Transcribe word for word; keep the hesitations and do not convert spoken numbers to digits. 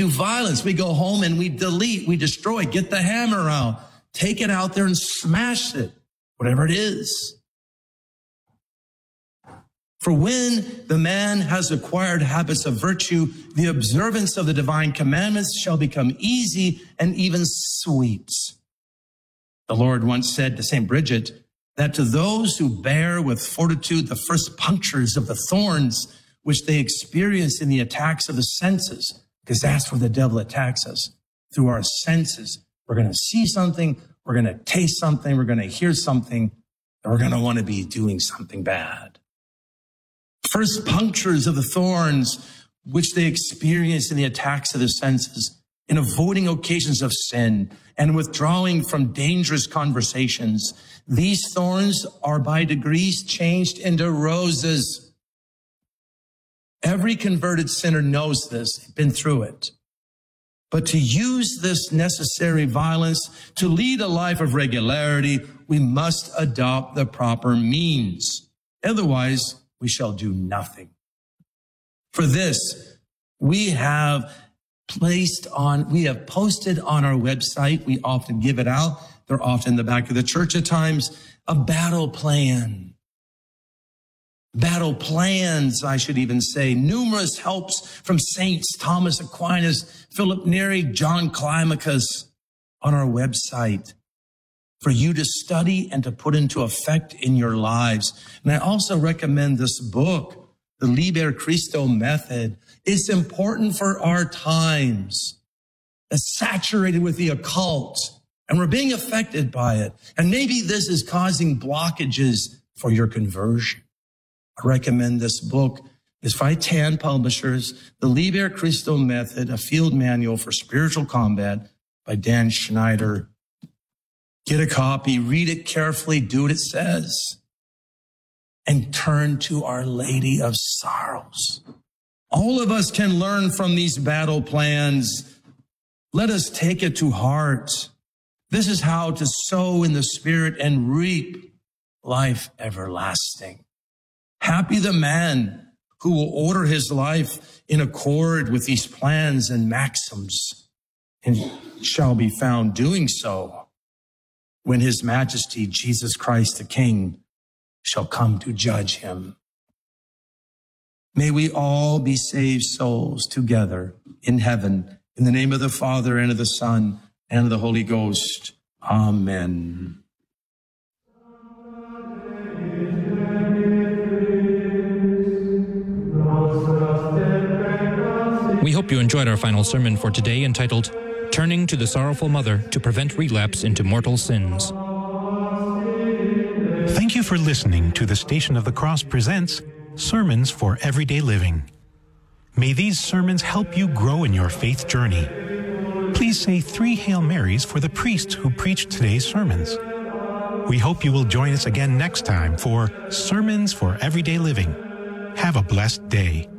do violence. We go home and we delete, we destroy, get the hammer out, take it out there and smash it, whatever it is. For when the man has acquired habits of virtue, the observance of the divine commandments shall become easy and even sweet. The Lord once said to Saint Bridget that to those who bear with fortitude the first punctures of the thorns which they experience in the attacks of the senses, because that's where the devil attacks us, through our senses. We're going to see something, we're going to taste something, we're going to hear something, and we're going to want to be doing something bad. First punctures of the thorns which they experience in the attacks of the senses, in avoiding occasions of sin and withdrawing from dangerous conversations. These thorns are by degrees changed into roses. Every converted sinner knows this, been through it. But to use this necessary violence to lead a life of regularity, we must adopt the proper means. Otherwise, we shall do nothing. For this, we have placed on, we have posted on our website, we often give it out, they're often in the back of the church at times, a battle plan. Battle plans, I should even say, numerous helps from Saints Thomas Aquinas, Philip Neri, John Climacus on our website for you to study and to put into effect in your lives. And I also recommend this book, The Liber Christo Method. It's important for our times. It's saturated with the occult, and we're being affected by it. And maybe this is causing blockages for your conversion. I recommend this book. It's by Tan Publishers, The Liber Christo Method, a field manual for spiritual combat by Dan Schneider. Get a copy, read it carefully, do what it says, and turn to Our Lady of Sorrows. All of us can learn from these battle plans. Let us take it to heart. This is how to sow in the Spirit and reap life everlasting. Happy the man who will order his life in accord with these plans and maxims, and shall be found doing so when His Majesty, Jesus Christ the King, shall come to judge him. May we all be saved souls together in heaven, in the name of the Father, and of the Son, and of the Holy Ghost. Amen. We hope you enjoyed our final sermon for today, entitled, Turning to the Sorrowful Mother to Prevent Relapse into Mortal Sins. Thank you for listening to the Station of the Cross presents Sermons for Everyday Living. May these sermons help you grow in your faith journey. Please say three Hail Marys for the priest who preached today's sermons. We hope you will join us again next time for Sermons for Everyday Living. Have a blessed day.